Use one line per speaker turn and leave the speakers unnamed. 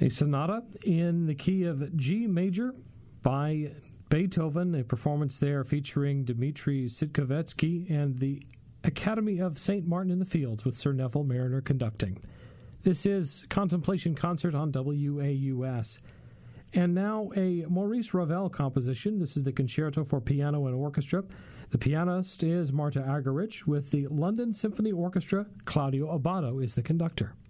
A sonata in the key of G major by Beethoven, a performance there featuring Dmitri Sitkovetsky and the Academy of St. Martin in the Fields with Sir Neville Mariner conducting. This is Contemplation Concert on WAUS. And now a Maurice Ravel composition. This is the Concerto for Piano and Orchestra. The pianist is Marta Argerich with the London Symphony Orchestra. Claudio Abbado is the conductor.